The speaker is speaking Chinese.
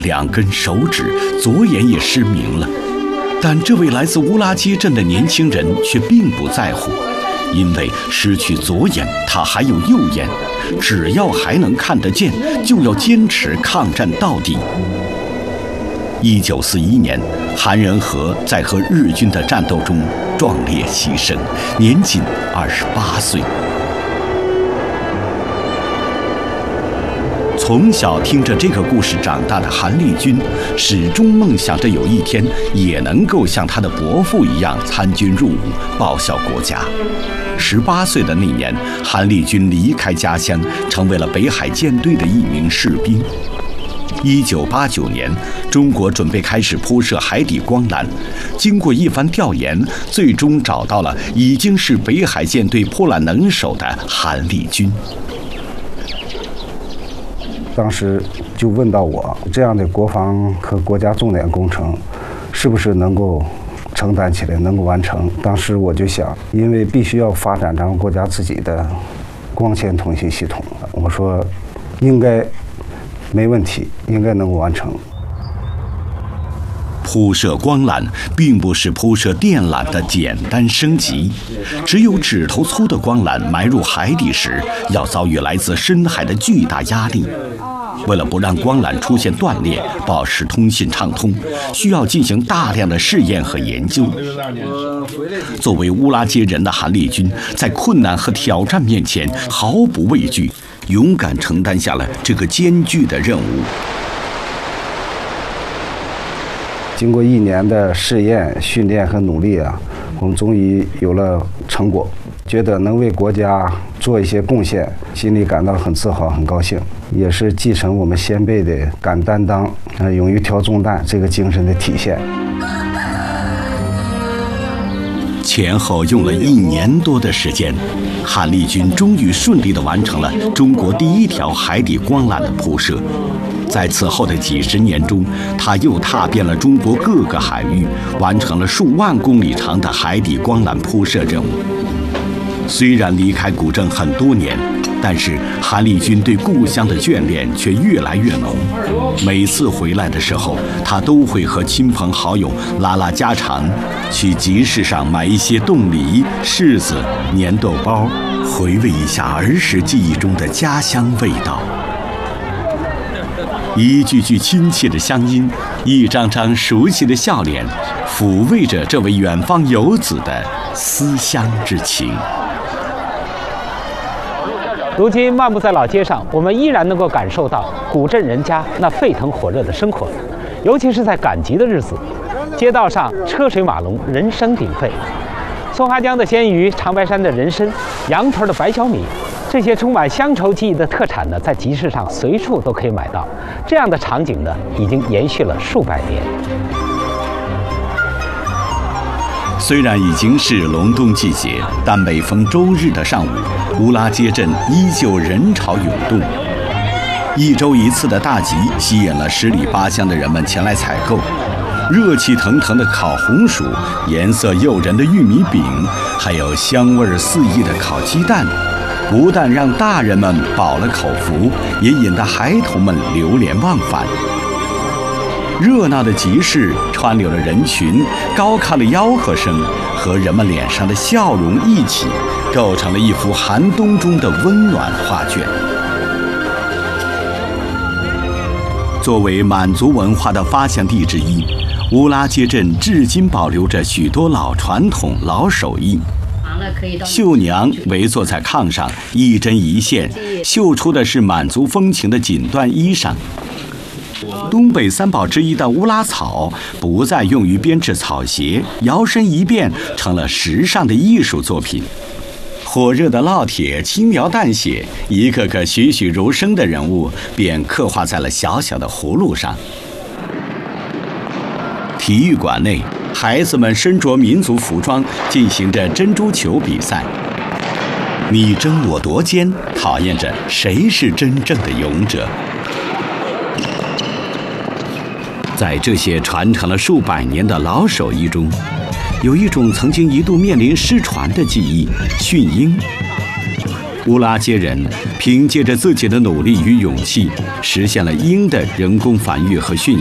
2根手指，左眼也失明了。但这位来自乌拉街镇的年轻人却并不在乎，因为失去左眼，他还有右眼，只要还能看得见，就要坚持抗战到底。1941年，韩仁和在和日军的战斗中壮烈牺牲，年仅28岁。从小听着这个故事长大的韩立军，始终梦想着有一天也能够像他的伯父一样参军入伍，报效国家。18岁的那年，韩立军离开家乡，成为了北海舰队的一名士兵。1989年，中国准备开始铺设海底光缆，经过一番调研，最终找到了已经是北海舰队破缆能手的韩立军。 当时就问到我，这样的国防和国家重点工程，是不是能够承担起来，能够完成？当时我就想，因为必须要发展咱们国家自己的光纤通信系统，我说应该没问题，应该能够完成。 铺设光缆并不是铺设电缆的简单升级，只有指头粗的光缆埋入海底时，要遭遇来自深海的巨大压力。为了不让光缆出现断裂，保持通信畅通，需要进行大量的试验和研究。作为乌拉街人的韩立军，在困难和挑战面前毫不畏惧，勇敢承担下了这个艰巨的任务。 经过1年的试验、训练和努力啊，我们终于有了成果，觉得能为国家做一些贡献，心里感到很自豪、很高兴，也是继承我们先辈的敢担当、勇于挑重担这个精神的体现。 前后用了1年多的时间，韩立军终于顺利地完成了中国第1条海底光缆的铺设。在此后的几十年中，他又踏遍了中国各个海域，完成了数万公里长的海底光缆铺设任务。虽然离开古镇很多年，但是韩立军对故乡的眷恋却越来越浓。每次回来的时候，他都会和亲朋好友拉拉家常，去集市上买一些冻梨、柿子、粘豆包，回味一下儿时记忆中的家乡味道。一句句亲切的乡音，一张张熟悉的笑脸，抚慰着这位远方游子的思乡之情。 如今漫步在老街上，我们依然能够感受到古镇人家那沸腾火热的生活，尤其是在赶集的日子，街道上车水马龙，人声鼎沸。松花江的鲜鱼、长白山的人参、羊屯的白小米，这些充满乡愁记忆的特产呢，在集市上随处都可以买到。这样的场景呢，已经延续了数百年。 虽然已经是隆冬季节，但每逢周日的上午，乌拉街镇依旧人潮涌动。1周1次的大集吸引了10里8乡的人们前来采购。热气腾腾的烤红薯，颜色诱人的玉米饼，还有香味四溢的烤鸡蛋，不但让大人们饱了口福，也引得孩童们流连忘返。热闹的集市川流了人群，高亢的吆喝声和人们脸上的笑容一起，构成了一幅寒冬中的温暖画卷。作为满族文化的发祥地之一，乌拉街镇至今保留着许多老传统、老手艺。绣娘围坐在炕上，一针一线绣出的是满族风情的锦缎衣裳。东北3宝之一的乌拉草不再用于编制草鞋，摇身一变成了时尚的艺术作品。火热的烙铁轻描淡写，一个个栩栩如生的人物便刻画在了小小的葫芦上。体育馆内，孩子们身着民族服装，进行着珍珠球比赛。你争我夺间，考验着谁是真正的勇者。在这些传承了数百年的老手艺中，有一种曾经一度面临失传的技艺——驯鹰。 乌拉杰人凭借着自己的努力与勇气，实现了鹰的人工繁育和驯